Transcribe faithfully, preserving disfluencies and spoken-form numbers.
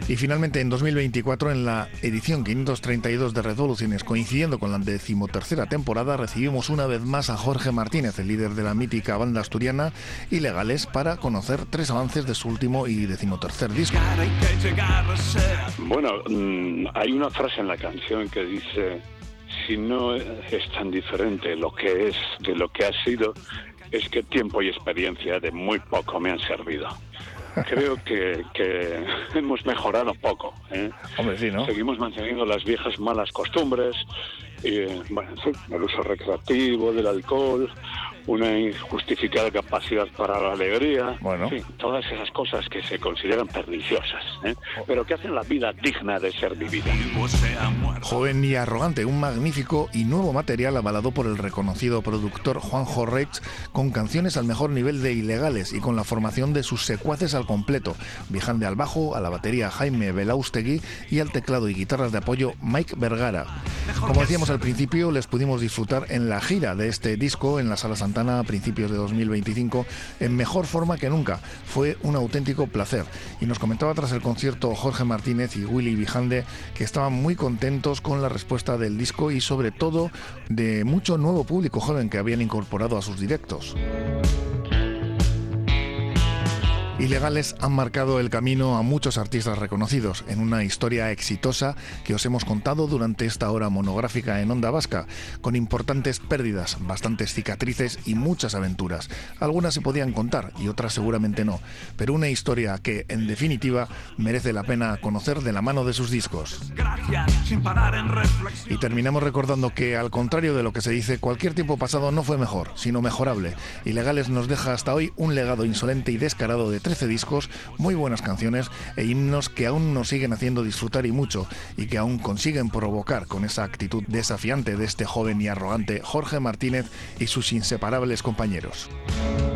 Y finalmente, en dos mil veinticuatro, en la edición quinientos treinta y dos de Revoluciones, coincidiendo con la decimotercera temporada, recibimos una vez más a Jorge Martínez, el líder de la mítica banda asturiana Ilegales, para conocer tres avances de su último y decimotercer disco. Bueno, hay una frase en la canción que dice: si no es tan diferente lo que es de lo que ha sido, es que tiempo y experiencia de muy poco me han servido. Creo que, que hemos mejorado poco, ¿eh? Hombre, sí, ¿no? Seguimos manteniendo las viejas malas costumbres, y, bueno, sí, el uso recreativo del alcohol, una injustificada capacidad para la alegría, bueno. En fin, todas esas cosas que se consideran perniciosas, ¿eh? pero que hacen la vida digna de ser vivida. Joven y arrogante, un magnífico y nuevo material avalado por el reconocido productor Juanjo Reig, con canciones al mejor nivel de Ilegales y con la formación de sus secuaces al completo: Vigande al bajo, a la batería Jaime Belaustegui y al teclado y guitarras de apoyo Mike Vergara. Como decíamos al principio, les pudimos disfrutar en la gira de este disco en la Sala Santana a principios de dos mil veinticinco en mejor forma que nunca. Fue un auténtico placer. Y nos comentaba tras el concierto Jorge Martínez y Willy Vigande que estaban muy contentos con la respuesta del disco y sobre todo de mucho nuevo público joven que habían incorporado a sus directos. Ilegales han marcado el camino a muchos artistas reconocidos en una historia exitosa que os hemos contado durante esta hora monográfica en Onda Vasca, con importantes pérdidas, bastantes cicatrices y muchas aventuras. Algunas se podían contar y otras seguramente no, pero una historia que, en definitiva, merece la pena conocer de la mano de sus discos. Y terminamos recordando que, al contrario de lo que se dice, cualquier tiempo pasado no fue mejor, sino mejorable. Ilegales nos deja hasta hoy un legado insolente y descarado de trece discos, muy buenas canciones e himnos que aún nos siguen haciendo disfrutar y mucho, y que aún consiguen provocar con esa actitud desafiante de este joven y arrogante Jorge Martínez y sus inseparables compañeros.